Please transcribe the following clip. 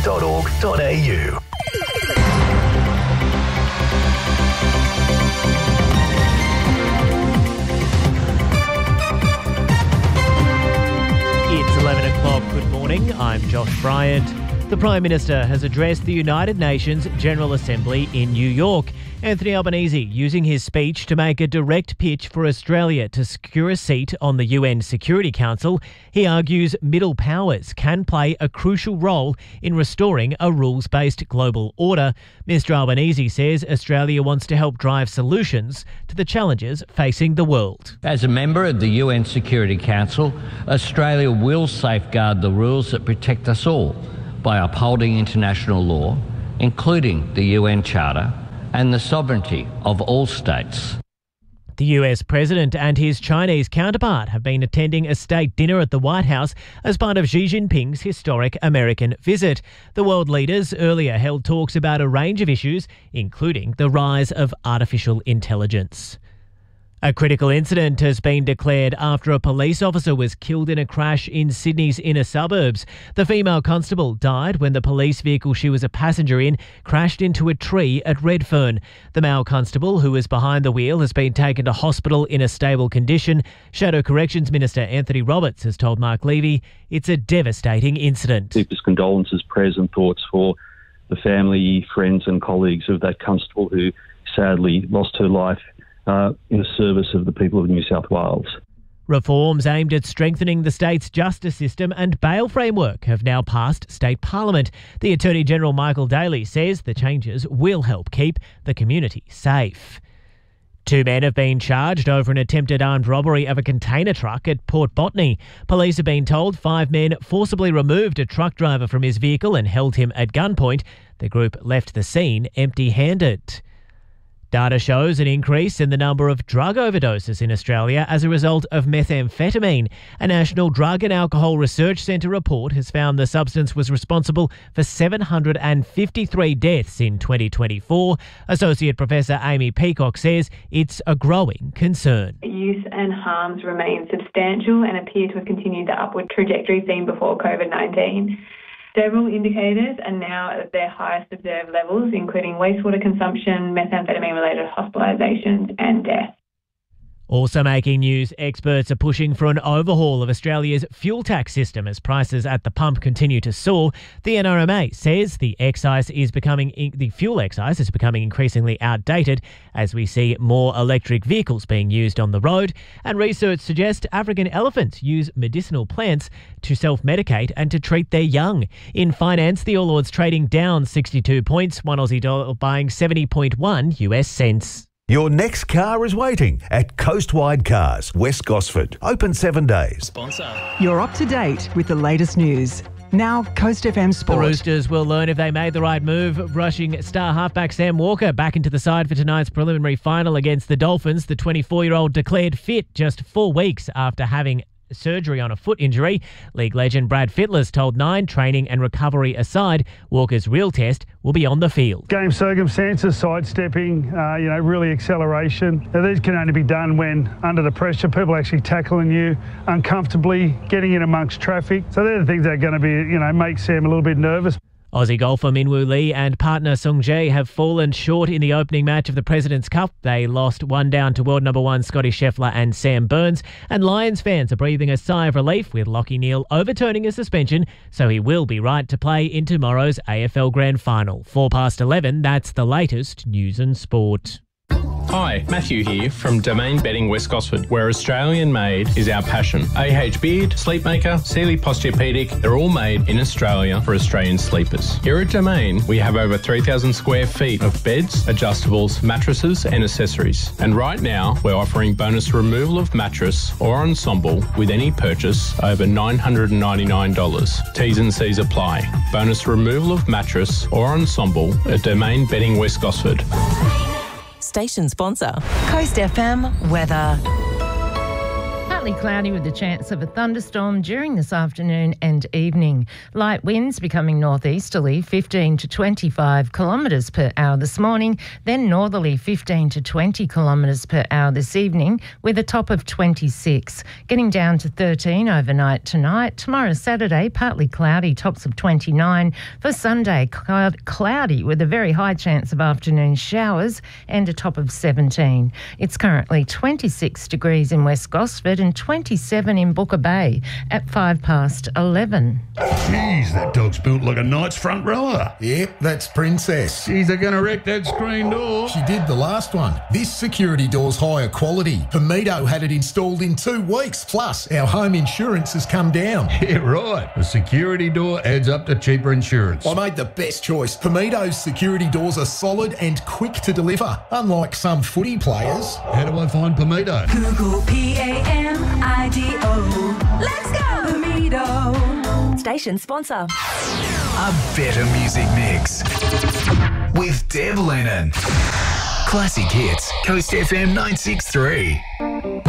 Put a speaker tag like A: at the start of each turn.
A: It's 11 o'clock. Good morning. I'm Josh Bryant. The Prime Minister has addressed the United Nations General Assembly in New York. Anthony Albanese using his speech to make a direct pitch for Australia to secure a seat on the UN Security Council. He argues middle powers can play a crucial role in restoring a rules-based global order. Mr Albanese says Australia wants to help drive solutions to the challenges facing the world.
B: As a member of the UN Security Council, Australia will safeguard the rules that protect us all by upholding international law, including the UN Charter, and the sovereignty of all states.
A: The US President and his Chinese counterpart have been attending a state dinner at the White House as part of Xi Jinping's historic American visit. The world leaders earlier held talks about a range of issues, including the rise of artificial intelligence. A critical incident has been declared after a police officer was killed in a crash in Sydney's inner suburbs. The female constable died when the police vehicle she was a passenger in crashed into a tree at Redfern. The male constable, who was behind the wheel, has been taken to hospital in a stable condition. Shadow Corrections Minister Anthony Roberts has told Mark Levy it's a devastating incident.
C: Deepest condolences, prayers and thoughts for the family, friends and colleagues of that constable who sadly lost her life in the service of the people of New South Wales.
A: Reforms aimed at strengthening the state's justice system and bail framework have now passed state parliament. The Attorney-General Michael Daly says the changes will help keep the community safe. 2 men have been charged over an attempted armed robbery of a container truck at Port Botany. Police have been told 5 men forcibly removed a truck driver from his vehicle and held him at gunpoint. The group left the scene empty-handed. Data shows an increase in the number of drug overdoses in Australia as a result of methamphetamine. A National Drug and Alcohol Research Centre report has found the substance was responsible for 753 deaths in 2024. Associate Professor Amy Peacock says it's a growing concern.
D: Use and harms remain substantial and appear to have continued the upward trajectory seen before COVID-19. Several indicators are now at their highest observed levels, including wastewater consumption, methamphetamine-related hospitalisations and death.
A: Also making news, experts are pushing for an overhaul of Australia's fuel tax system as prices at the pump continue to soar. The NRMA says the fuel excise is becoming increasingly outdated as we see more electric vehicles being used on the road. And research suggests African elephants use medicinal plants to self-medicate and to treat their young. In finance, the All Ords trading down 62 points, one Aussie dollar buying 70.1 US cents.
E: Your next car is waiting at Coastwide Cars, West Gosford. Open 7 days.
F: Sponsor.
G: You're up to date with the latest news. Now, Coast FM Sport.
A: The Roosters will learn if they made the right move, rushing star halfback Sam Walker back into the side for tonight's preliminary final against the Dolphins. The 24-year-old declared fit just 4 weeks after having surgery on a foot injury. League legend Brad Fittler's told Nine, training and recovery aside, Walker's real test will be on the field.
H: Game circumstances, sidestepping, really acceleration. Now, these can only be done when under the pressure, people actually tackling you uncomfortably, getting in amongst traffic. So they're the things that are going to be, make Sam a little bit nervous.
A: Aussie golfer Minwoo Lee and partner Sung Jae have fallen short in the opening match of the President's Cup. They lost 1 down to world number 1 Scotty Scheffler and Sam Burns. And Lions fans are breathing a sigh of relief with Lachie Neale overturning a suspension, so he will be right to play in tomorrow's AFL Grand Final. 11:04, that's the latest news and sport.
F: Hi, Matthew here from Domain Bedding West Gosford, where Australian made is our passion. AH Beard, Sleepmaker, Sealy Posturepedic, they're all made in Australia for Australian sleepers. Here at Domain, we have over 3,000 square feet of beds, adjustables, mattresses and accessories. And right now, we're offering bonus removal of mattress or ensemble with any purchase over $999. T's and C's apply. Bonus removal of mattress or ensemble at Domain Bedding West Gosford.
I: Station sponsor. Coast FM weather. Partly cloudy with a chance of a thunderstorm during this afternoon and evening. Light winds becoming northeasterly 15 to 25 kilometres per hour this morning, then northerly 15 to 20 kilometres per hour this evening with a top of 26. Getting down to 13 overnight tonight. Tomorrow Saturday, partly cloudy, tops of 29. For Sunday, cloudy with a very high chance of afternoon showers and a top of 17. It's currently 26 degrees in West Gosford and 27 in Booker Bay at 11:05.
J: Jeez, that dog's built like a knight's front rower.
K: Yep, that's Princess.
J: Jeez, they're going to wreck that screen door.
K: She did the last one. This security door's higher quality. Pamido had it installed in 2 weeks. Plus, our home insurance has come down.
J: Yeah, right. A security door adds up to cheaper insurance.
K: I made the best choice. Pamido's security doors are solid and quick to deliver, unlike some footy players.
J: How do I find Pamido?
L: Google PAMIDO. Let's go, Pamido. Station sponsor.
M: A better music mix with Deb Lennon. Classic hits, Coast FM 963.